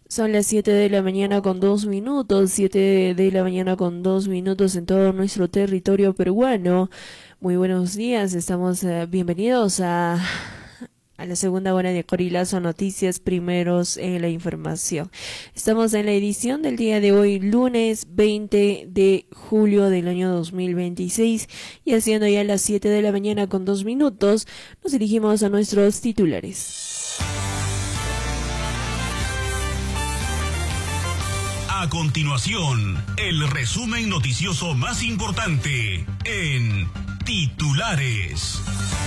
Son las 7 de la mañana con 2 minutos, 7 de la mañana con 2 minutos en todo nuestro territorio peruano. Muy buenos días, estamos bienvenidos a la segunda hora de Corilazo Noticias, primeros en la información. Estamos en la edición del día de hoy, lunes 20 de julio del año 2026, y haciendo ya las 7 de la mañana con 2 minutos, nos dirigimos a nuestros titulares. A continuación, el resumen noticioso más importante en Titulares.